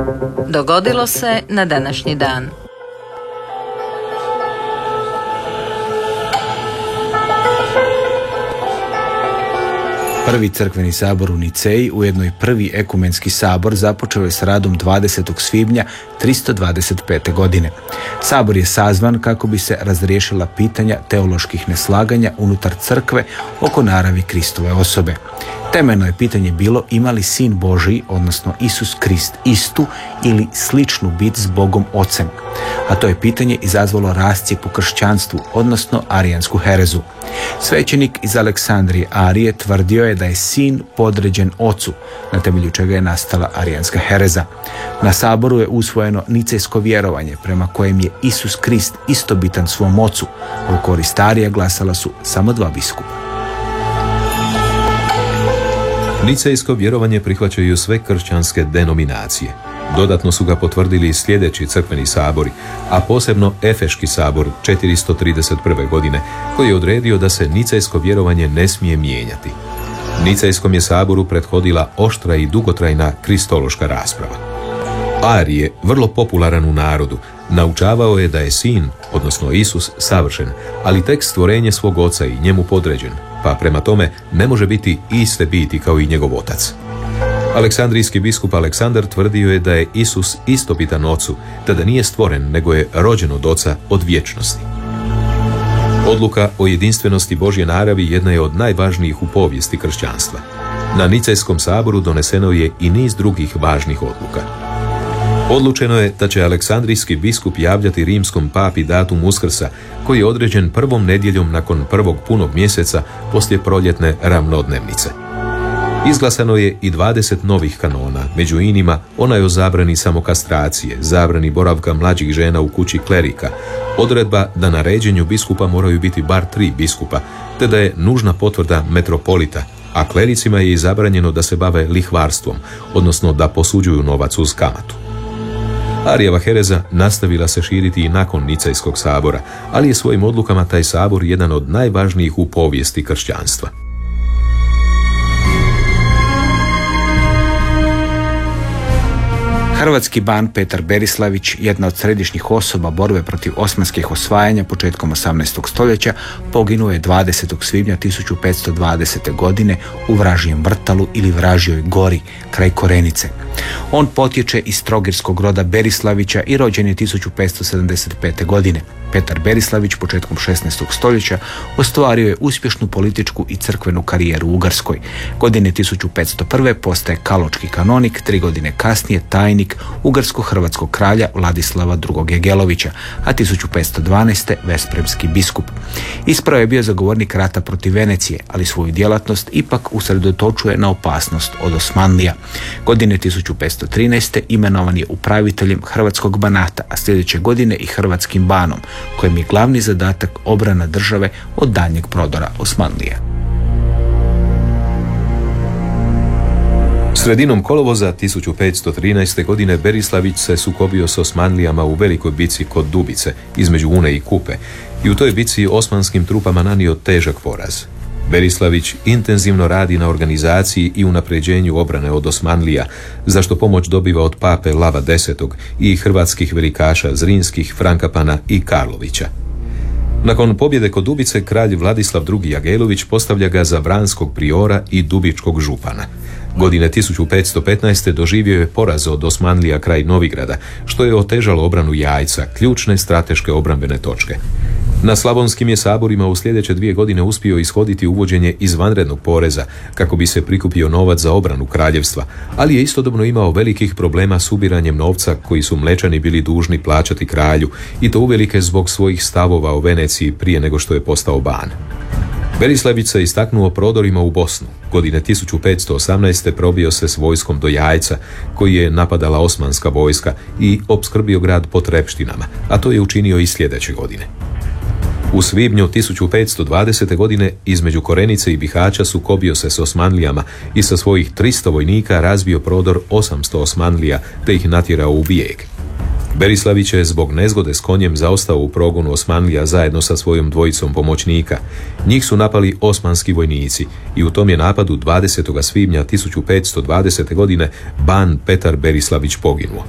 Dogodilo se na današnji dan. Prvi crkveni sabor u Niceji, ujedno i prvi ekumenski sabor, započeo je s radom 20. svibnja 325. godine. Sabor je sazvan kako bi se razriješila pitanja teoloških neslaganja unutar crkve oko naravi Kristove osobe. Temeljno je pitanje bilo ima li Sin Božji, odnosno Isus Krist, istu ili sličnu bit s Bogom Ocem. A to je pitanje izazvalo rascijep u kršćanstvu, odnosno arijansku herezu. Svećenik iz Aleksandrije Arije tvrdio je da je sin podređen ocu, na temelju čega je nastala arijanska hereza. Na saboru je usvojeno nicejsko vjerovanje prema kojem je Isus Krist istobitan svom ocu, a u korist Arija glasala su samo 2 biskupa. Nicejsko vjerovanje prihvaćaju sve kršćanske denominacije. Dodatno su ga potvrdili sljedeći crkveni sabori, a posebno Efeški sabor 431. godine, koji je odredio da se nicejsko vjerovanje ne smije mijenjati. Nicejskom je saboru prethodila oštra i dugotrajna kristološka rasprava. Arije, vrlo popularan u narodu, naučavao je da je sin, odnosno Isus, savršen, ali tek stvorenje svog oca i njemu podređen, pa prema tome ne može biti iste biti kao i njegov otac. Aleksandrijski biskup Aleksandar tvrdio je da je Isus istobitan ocu, te da nije stvoren, nego je rođen od oca od vječnosti. Odluka o jedinstvenosti Božje naravi jedna je od najvažnijih u povijesti kršćanstva. Na Nicejskom saboru doneseno je i niz drugih važnih odluka. Odlučeno je da će Aleksandrijski biskup javljati rimskom papi datum Uskrsa, koji je određen prvom nedjeljom nakon prvog punog mjeseca poslije proljetne ravnodnevnice. Izglasano je i 20 novih kanona, među inima onaj o zabrani samokastracije, zabrani boravka mlađih žena u kući klerika, odredba da na ređenju biskupa moraju biti bar 3 biskupa, te da je nužna potvrda metropolita, a klericima je i zabranjeno da se bave lihvarstvom, odnosno da posuđuju novac uz kamatu. Arijeva hereza nastavila se širiti i nakon Nicejskog sabora, ali je svojim odlukama taj sabor jedan od najvažnijih u povijesti kršćanstva. Hrvatski ban Petar Berislavić, jedna od središnjih osoba borbe protiv osmanskih osvajanja početkom 18. stoljeća, poginuo je 20. svibnja 1520. godine u Vražjem vrtalu ili Vražjoj gori, kraj Korenice. On potječe iz trogirskog roda Berislavića i rođen je 1575. godine. Petar Berislavić početkom 16. stoljeća ostvario je uspješnu političku i crkvenu karijeru u Ugarskoj. Godine 1501. postaje kaločki kanonik, 3 godine kasnije tajnik ugarsko-hrvatskog kralja Vladislava II. Jegelovića, a 1512. vespremski biskup. Ispravo je bio zagovornik rata protiv Venecije, ali svoju djelatnost ipak usredotočuje na opasnost od Osmanlija. Godine 1513. imenovan je upraviteljem hrvatskog banata, a sljedeće godine i hrvatskim banom, kojem je glavni zadatak obrana države od daljnjeg prodora Osmanlija. Sredinom kolovoza 1513. godine Berislavić se sukobio s Osmanlijama u velikoj bici kod Dubice, između Une i Kupe, i u toj bici osmanskim trupama nanio težak poraz. Berislavić intenzivno radi na organizaciji i unapređenju obrane od Osmanlija, za što pomoć dobiva od pape Lava X i hrvatskih velikaša Zrinskih, Frankapana i Karlovića. Nakon pobjede kod Dubice, kralj Vladislav II. Jagelović postavlja ga za vranskog priora i dubičkog župana. Godine 1515. doživio je poraz od Osmanlija kraj Novigrada, što je otežalo obranu Jajca, ključne strateške obrambene točke. Na slavonskim je saborima u sljedeće 2 godine uspio ishoditi uvođenje izvanrednog poreza kako bi se prikupio novac za obranu kraljevstva, ali je istodobno imao velikih problema s ubiranjem novca koji su Mlečani bili dužni plaćati kralju, i to uvelike zbog svojih stavova o Veneciji prije nego što je postao ban. Berislavić se istaknuo prodorima u Bosnu. Godine 1518. probio se s vojskom do Jajca, koji je napadala osmanska vojska, i opskrbio grad potrepštinama, a to je učinio i sljedeće godine. U svibnju 1520. godine između Korenice i Bihaća sukobio se s Osmanlijama i sa svojih 300 vojnika razbio prodor 800 Osmanlija te ih natjerao u bijeg. Berislavić je zbog nezgode s konjem zaostao u progonu Osmanlija zajedno sa svojom dvojicom pomoćnika. Njih su napali osmanski vojnici i u tom je napadu 20. svibnja 1520. godine ban Petar Berislavić poginuo.